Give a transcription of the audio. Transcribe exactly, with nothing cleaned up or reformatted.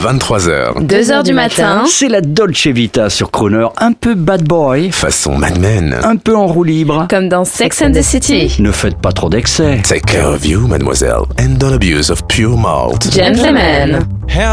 vingt-trois heures. deux heures du matin. C'est la Dolce Vita sur Crooner, un peu bad boy, Façon Mad Men. un peu en roue libre. Comme dans Sex and the City. Ne faites pas trop d'excès. Take care of you, mademoiselle, and don't abuse of pure malt. Gentlemen.